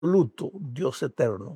absoluto, Dios eterno.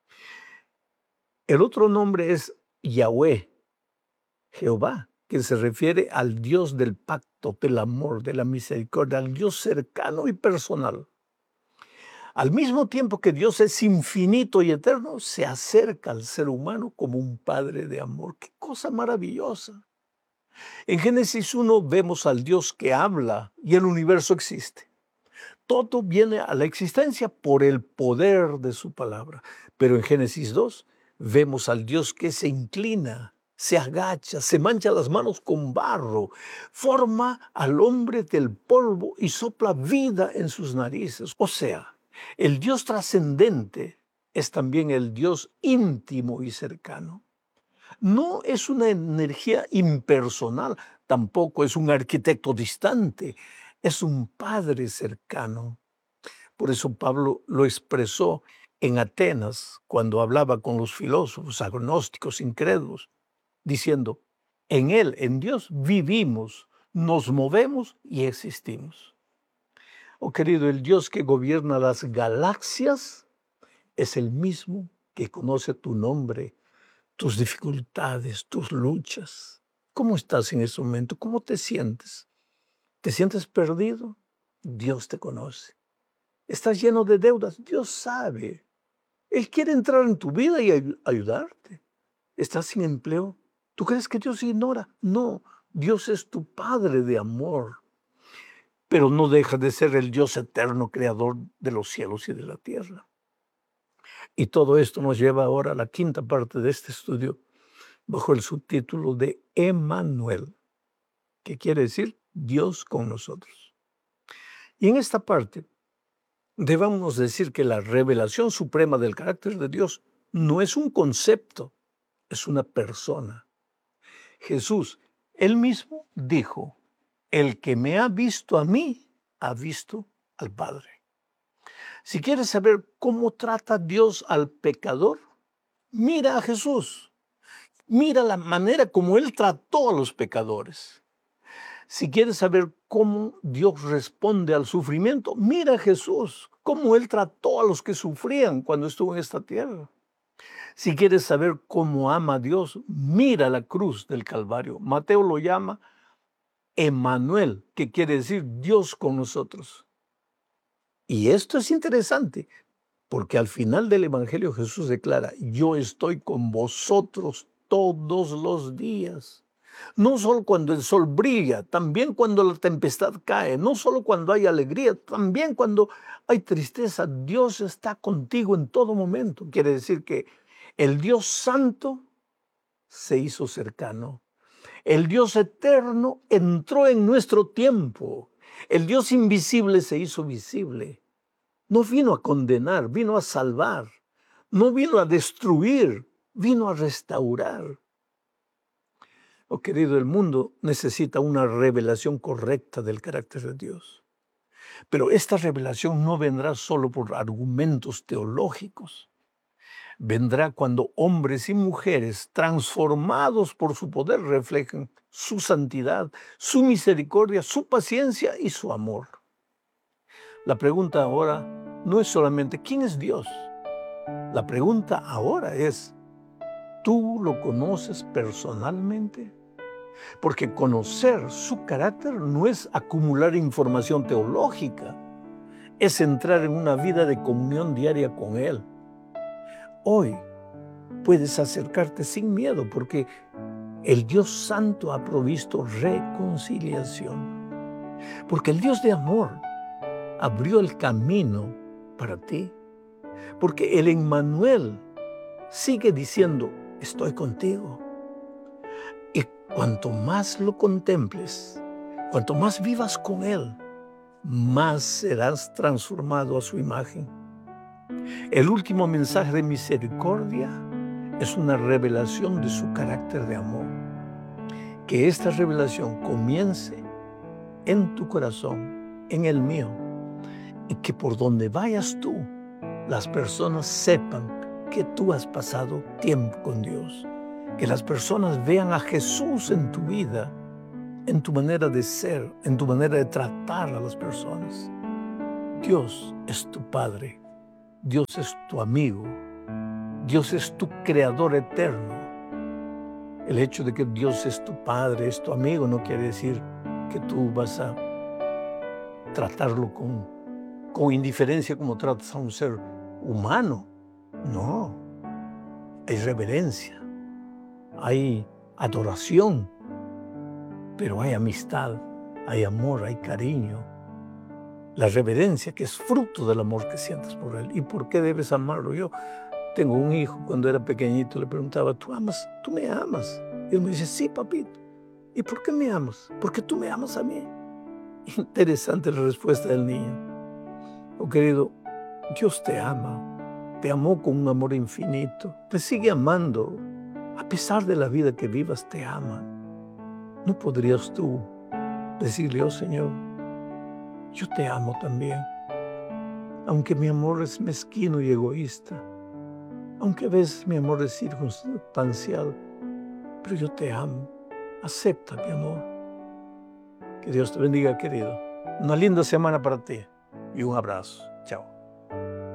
El otro nombre es Yahweh, Jehová, que se refiere al Dios del pacto, del amor, de la misericordia, al Dios cercano y personal. Al mismo tiempo que Dios es infinito y eterno, se acerca al ser humano como un padre de amor. ¡Qué cosa maravillosa! En Génesis 1 vemos al Dios que habla y el universo existe. Todo viene a la existencia por el poder de su palabra. Pero en Génesis 2 vemos al Dios que se inclina, se agacha, se mancha las manos con barro, forma al hombre del polvo y sopla vida en sus narices. O sea, el Dios trascendente es también el Dios íntimo y cercano. No es una energía impersonal, tampoco es un arquitecto distante, es un padre cercano. Por eso Pablo lo expresó en Atenas cuando hablaba con los filósofos agnósticos incrédulos, diciendo, en Él, en Dios, vivimos, nos movemos y existimos. Oh querido, el Dios que gobierna las galaxias es el mismo que conoce tu nombre, tus dificultades, tus luchas. ¿Cómo estás en ese momento? ¿Cómo te sientes? ¿Te sientes perdido? Dios te conoce. ¿Estás lleno de deudas? Dios sabe. Él quiere entrar en tu vida y ayudarte. ¿Estás sin empleo? ¿Tú crees que Dios ignora? No, Dios es tu Padre de amor, pero no deja de ser el Dios eterno, creador de los cielos y de la tierra. Y todo esto nos lleva ahora a la quinta parte de este estudio, bajo el subtítulo de Emmanuel, que quiere decir Dios con nosotros. Y en esta parte debemos decir que la revelación suprema del carácter de Dios no es un concepto, es una persona. Jesús, él mismo dijo, el que me ha visto a mí, ha visto al Padre. Si quieres saber cómo trata Dios al pecador, mira a Jesús. Mira la manera como Él trató a los pecadores. Si quieres saber cómo Dios responde al sufrimiento, mira a Jesús, cómo Él trató a los que sufrían cuando estuvo en esta tierra. Si quieres saber cómo ama a Dios, mira la cruz del Calvario. Mateo lo llama Emmanuel, que quiere decir Dios con nosotros. Y esto es interesante, porque al final del Evangelio Jesús declara, yo estoy con vosotros todos los días. No solo cuando el sol brilla, también cuando la tempestad cae, no solo cuando hay alegría, también cuando hay tristeza. Dios está contigo en todo momento. Quiere decir que el Dios santo se hizo cercano. El Dios eterno entró en nuestro tiempo. El Dios invisible se hizo visible. No vino a condenar, vino a salvar. No vino a destruir, vino a restaurar. Oh, querido, el mundo necesita una revelación correcta del carácter de Dios. Pero esta revelación no vendrá solo por argumentos teológicos. Vendrá cuando hombres y mujeres transformados por su poder reflejen su santidad, su misericordia, su paciencia y su amor. La pregunta ahora no es solamente ¿quién es Dios? La pregunta ahora es, ¿tú lo conoces personalmente? Porque conocer su carácter no es acumular información teológica, es entrar en una vida de comunión diaria con Él. Hoy puedes acercarte sin miedo porque el Dios Santo ha provisto reconciliación. Porque el Dios de amor abrió el camino para ti. Porque el Emmanuel sigue diciendo, estoy contigo. Y cuanto más lo contemples, cuanto más vivas con Él, más serás transformado a su imagen. El último mensaje de misericordia es una revelación de su carácter de amor. Que esta revelación comience en tu corazón, en el mío, y que por donde vayas tú, las personas sepan que tú has pasado tiempo con Dios. Que las personas vean a Jesús en tu vida, en tu manera de ser, en tu manera de tratar a las personas. Dios es tu Padre. Dios es tu amigo. Dios es tu creador eterno. El hecho de que Dios es tu padre, es tu amigo, no quiere decir que tú vas a tratarlo con indiferencia como tratas a un ser humano. No, hay reverencia, hay adoración, pero hay amistad, hay amor, hay cariño. La reverencia, que es fruto del amor que sientes por él. ¿Y por qué debes amarlo? Yo tengo un hijo, cuando era pequeñito le preguntaba, ¿tú me amas? Y él me dice, sí, papito. ¿Y por qué me amas? Porque tú me amas a mí. Interesante la respuesta del niño. Oh, querido, Dios te ama, te amó con un amor infinito, te sigue amando. A pesar de la vida que vivas, te ama. ¿No podrías tú decirle, oh Señor, yo te amo también? Aunque mi amor es mezquino y egoísta, aunque a veces mi amor es circunstancial, pero yo te amo. Acepta mi amor. Que Dios te bendiga, querido. Una linda semana para ti y un abrazo. Chao.